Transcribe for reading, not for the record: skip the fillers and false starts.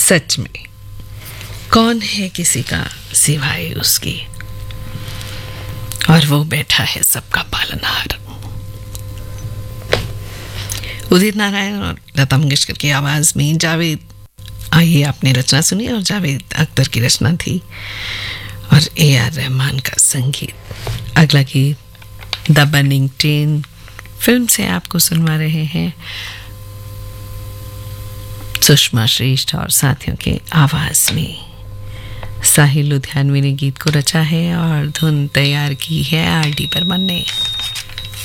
सच में कौन है किसी का सिवाय उसकी, और वो बैठा है सबका पालनहार। उदित नारायण और लता मंगेशकर की आवाज में जावेद, आइए आपने रचना सुनी और जावेद अख्तर की रचना थी और AR रहमान का संगीत। अगला गीत द बर्निंग ट्रेन फिल्म से आपको सुनवा रहे हैं सुषमा श्रेष्ठ और साथियों के आवाज में। साहिल लुधियानवी ने गीत को रचा है और धुन तैयार की है RD बर्मन ने।